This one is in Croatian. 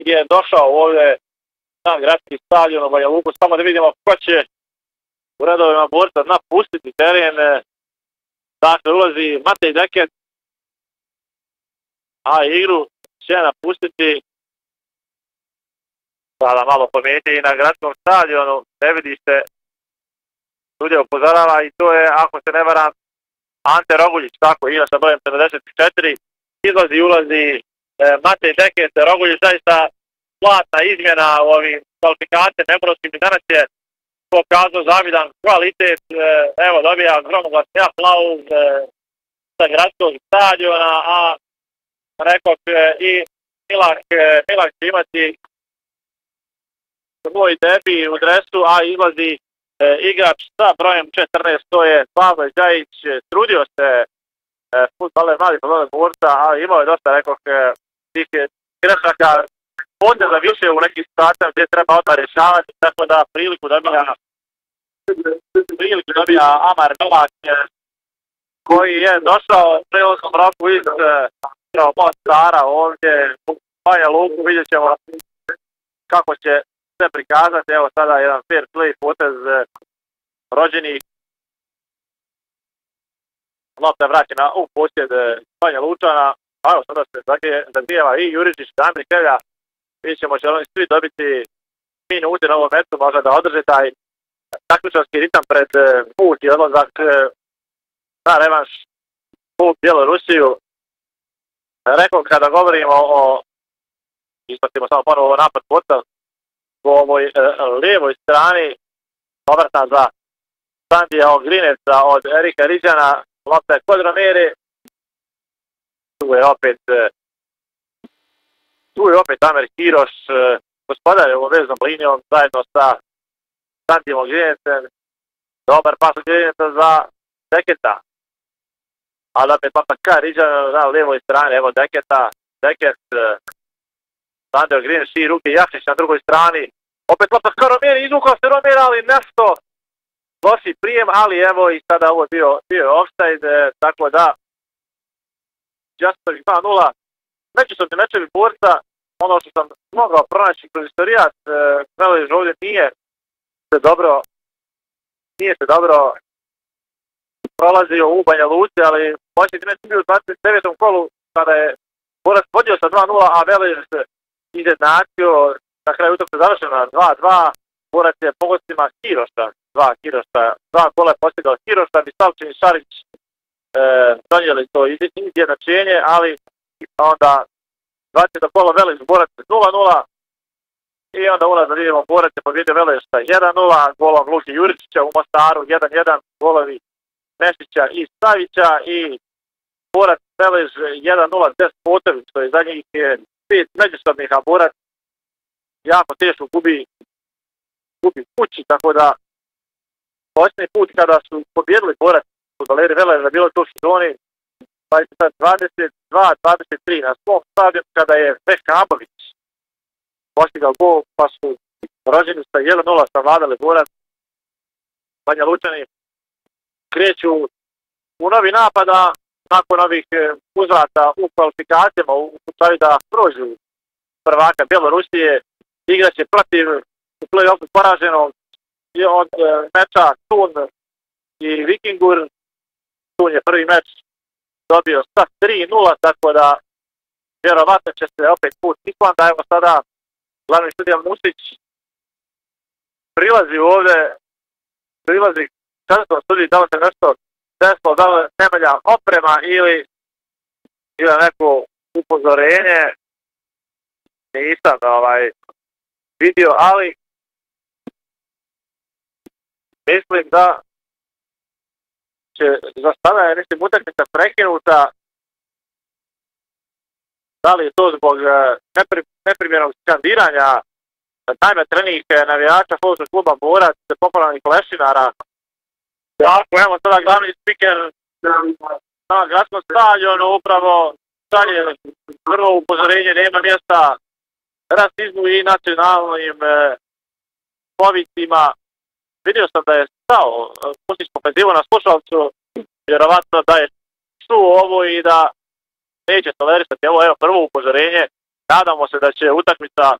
je došao ovdje na gradski stadion u Banja Luku, samo da vidimo ko će u redovima borca napustiti teren. Dakle, ulazi Matej Deket, a igru će napustiti, sada malo pomijeti, na gradskom stadionu, ne vidi se, sudija upozorava i to je, ako se ne varam, Ante Roguljić, tako, igra sa brojem 74, izlazi i ulazi Matej Deket. Roguljić zaista platna izmjena u ovim kvalifikacijama evropskim i danas je pokazao zavidan kvalitet. Evo, dobija gromoglasni aplauz sa gradskog stadiona, a rekao i Milak će imati svoj debi u dresu, a izlazi igrač sa brojem 14, to je Pavle Đajić. Trudio se fudbaler mladi fudbaler borca, ali imao je dosta, rekao, tih grešaka, poteza više u nekim situacijama gdje treba odmah rješavati, tako da priliku dobija Amar Novak, koji je došao prelaznom roku iz Mostara ovdje u Banja Luku. Vidjet ćemo kako će se prikazati. Evo sada jedan fair play potez rođenih. Lopta je vraćena u posjed Banja Lučana. Evo sada se zagrijeva i Juričić, Damir Kelja. Vidjet ćemo će oni svi dobiti minute na ovom metu, možda da održe taj takmičarski ritam pred put i odlazak na revanš u Bjelorusiju. Rekao, kada govorimo o, ispratimo samo ponovo napad borca, u ovoj lijevoj strani, obrata za Sandija Ogrineca od Erika Riđana, lopta je kod Romere, tu je opet Amer Kiroš, gospodar je ovom veznom linijom zajedno sa Sandijom Ogrinecem. Dobar pas Ogrineca za Deketa, ali opet lopta ka Riđana na lijevoj strani. Evo Deket, Sandija Ogrinec i ruke Jakšić na drugoj strani. Opet lopta ka Romeri, izvukao se Romer, ali nešto loši prijem, ali evo i sada ovo bio je offside, tako da Jasper 2-0. Međusobni mečevi borca, ono što sam mogao pronaći kroz istorijat, Kraljež ovdje nije se dobro prolazio u Banja Luci, ali posljednji meč bio u 29. kolu kada je borac vodio sa 2-0, a Velež izjednačio. Na kraju utakmice završena 2-2, borac je po gostima Kiroša, dva kola je postigao Kiroša, Bisalčin i Šarić donijeli to izjednačenje, ali onda 20. kola Velež borac 0-0 i onda ulazno vidimo borac je pobjedio Velež sa 1-0, golom Luke Juričića u Mostaru 1-1, golovi Nešića i Savića i borac Velež 1-0 Des Potović, što je za njih 5 međusobnih, a borac jako teško gubi kući, tako da posljednji put kada su pobjedili borac fudbaleri Veleža bilo to u sezoni 22-23 na svom stadionu, kada je Veljko Abović postigao gol, pa su rođeni sa 1-0 savladali borac. Banja Lučani kreću u novi napada nakon ovih uzvrata u kvalifikacijama u slučaju da prođu prvaka Bjelorusije. Igraće protiv u play-offu poraženog od meča Thun i Vikingur. Thun je prvi meč dobio sa 3-0, tako da vjerovatno će se opet put Islanda. Evo sada glavni sudija Musić prilazi četvrtom studiju, da li se nešto desilo, da li temelja oprema ili neko upozorenje. Nisam vidio, ali mislim da će za sada je utakmica prekinuta. Da li je to zbog neprimjernog skandiranja najmetrenijih navijača fudbalskog kluba Borac, popularnih lešinara. Tako, evo sada glavni spiker na gradskom stadionu upravo šalje prvo upozorenje, nema mjesta rasizmu i nacionalnim povicima. Vidio sam da je stao Musić pokazivao na slušalcu, vjerovatno da je čuo ovo i da neće tolerisati. Evo prvo upozorenje, nadamo se da će utakmica